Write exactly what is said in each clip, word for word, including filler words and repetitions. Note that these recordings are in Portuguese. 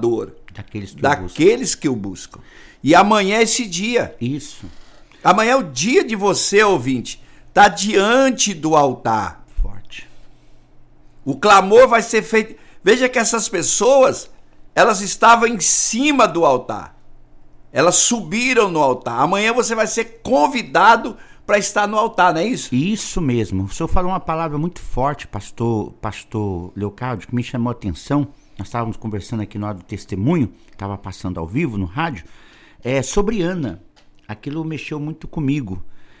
galardoador daqueles que, daqueles que o buscam. E amanhã é esse dia. Isso. Amanhã é o dia de você, ouvinte, estar diante do altar. Forte. O clamor vai ser feito. Veja que essas pessoas, elas estavam em cima do altar. Elas subiram no altar. Amanhã você vai ser convidado para estar no altar, não é isso? Isso mesmo. O senhor falou uma palavra muito forte, pastor, pastor Leocádio, que me chamou a atenção. Nós estávamos conversando aqui na hora do testemunho, estava passando ao vivo no rádio, é, sobre Ana. Aquilo mexeu muito comigo.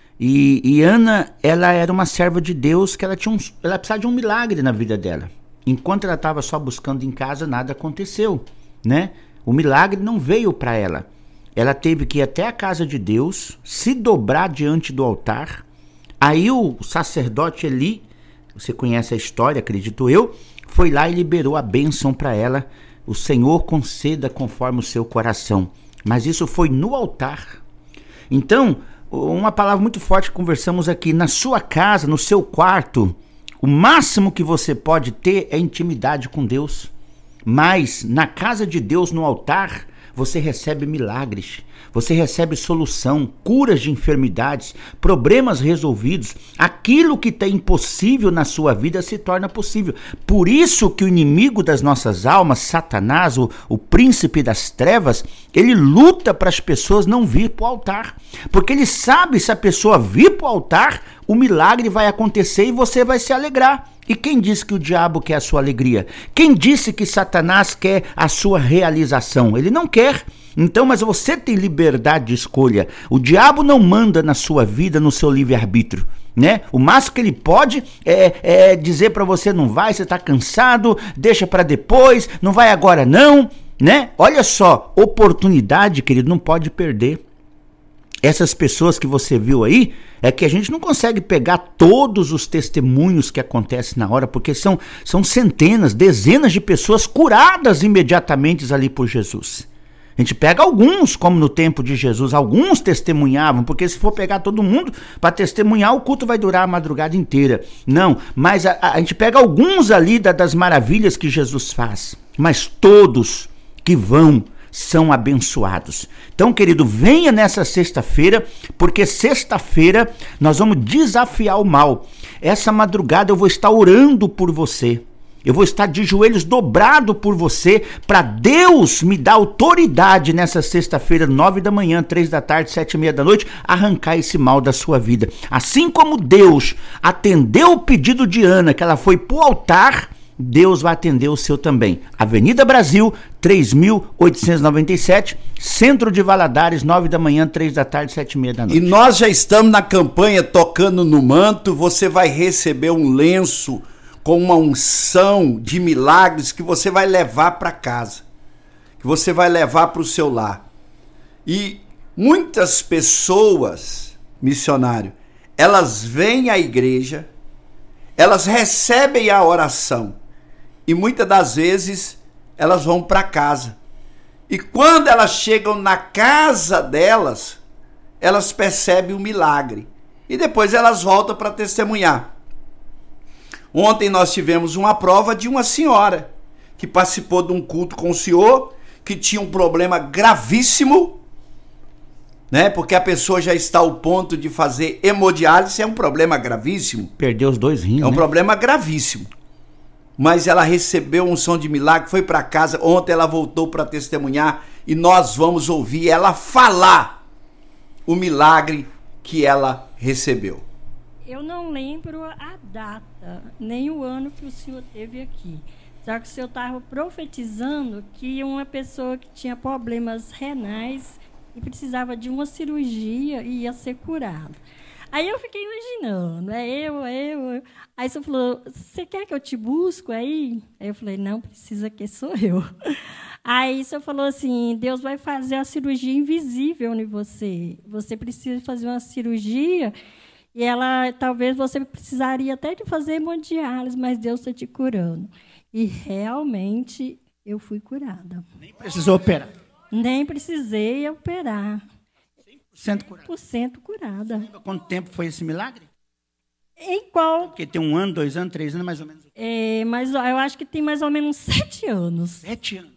E, e Ana, ela era uma serva de Deus que ela, tinha um, ela precisava de um milagre na vida dela. Enquanto ela estava só buscando em casa, nada aconteceu, né? O milagre não veio para ela. Ela teve que ir até a casa de Deus, se dobrar diante do altar. Aí o sacerdote Eli, você conhece a história, acredito eu, foi lá e liberou a bênção para ela. O Senhor conceda conforme o seu coração. Mas isso foi no altar. Então, uma palavra muito forte que conversamos aqui, na sua casa, no seu quarto, o máximo que você pode ter é intimidade com Deus. Mas na casa de Deus, no altar, você recebe milagres, você recebe solução, curas de enfermidades, problemas resolvidos. Aquilo que está impossível na sua vida se torna possível. Por isso que o inimigo das nossas almas, Satanás, o, o príncipe das trevas, ele luta para as pessoas não vir para o altar. Porque ele sabe, se a pessoa vir para o altar, o milagre vai acontecer e você vai se alegrar. E quem disse que o diabo quer a sua alegria? Quem disse que Satanás quer a sua realização? Ele não quer. Então, mas você tem liberdade de escolha. O diabo não manda na sua vida, no seu livre-arbítrio, né? O máximo que ele pode é, é dizer para você, não vai, você está cansado, deixa para depois, não vai agora não, né? Olha só, oportunidade, querido, não pode perder. Essas pessoas que você viu aí, é que a gente não consegue pegar todos os testemunhos que acontecem na hora, porque são, são centenas, dezenas de pessoas curadas imediatamente ali por Jesus. A gente pega alguns, como no tempo de Jesus, alguns testemunhavam, porque se for pegar todo mundo para testemunhar, o culto vai durar a madrugada inteira. Não, mas a, a gente pega alguns ali da, das maravilhas que Jesus faz, mas todos que vão são abençoados. Então, querido, venha nessa sexta-feira, porque sexta-feira nós vamos desafiar o mal. Essa madrugada eu vou estar orando por você. Eu vou estar de joelhos dobrado por você, para Deus me dar autoridade nessa sexta-feira, nove da manhã, três da tarde, sete e meia da noite, arrancar esse mal da sua vida. Assim como Deus atendeu o pedido de Ana, que ela foi para o altar, Deus vai atender o seu também. Avenida Brasil, três mil oitocentos e noventa e sete, Centro de Valadares, nove da manhã, três da tarde, sete e meia da noite. E nós já estamos na campanha Tocando no Manto. Você vai receber um lenço com uma unção de milagres que você vai levar para casa, que você vai levar para o seu lar. E muitas pessoas, missionário, elas vêm à igreja, elas recebem a oração e muitas das vezes elas vão para casa. E quando elas chegam na casa delas, elas percebem o milagre e depois elas voltam para testemunhar. Ontem nós tivemos uma prova de uma senhora que participou de um culto com o senhor, que tinha um problema gravíssimo, né? Porque a pessoa já está ao ponto de fazer hemodiálise, é um problema gravíssimo. Perdeu os dois rins, É um né? problema gravíssimo. Mas ela recebeu um som de milagre, foi para casa, ontem ela voltou para testemunhar e nós vamos ouvir ela falar o milagre que ela recebeu. Eu não lembro a data, nem o ano que o senhor esteve aqui. Só que o senhor estava profetizando que uma pessoa que tinha problemas renais e precisava de uma cirurgia e ia ser curada. Aí eu fiquei imaginando, é eu, é eu, é eu. Aí o senhor falou, você quer que eu te busco aí? Aí eu falei, não, precisa que sou eu. Aí o senhor falou assim, Deus vai fazer a cirurgia invisível em você. Você precisa fazer uma cirurgia e ela, talvez você precisaria até de fazer hemodiálise, mas Deus está te curando. E realmente eu fui curada. Nem precisou operar. Nem precisei operar. cem por cento curada. cem por cento curada. Lembra quanto tempo foi esse milagre? Em qual? Porque tem um ano, dois anos, três anos, mais ou menos. É, mas eu acho que tem mais ou menos sete anos. Sete anos.